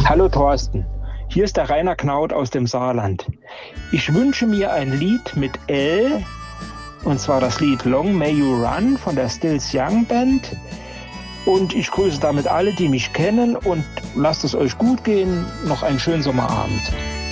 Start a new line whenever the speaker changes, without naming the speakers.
Hallo Thorsten, hier ist der Rainer Knaut aus dem Saarland. Ich wünsche mir ein Lied mit L, und zwar das Lied Long May You Run von der Stills Young Band. Und ich grüße damit alle, die mich kennen, und lasst es euch gut gehen. Noch einen schönen Sommerabend.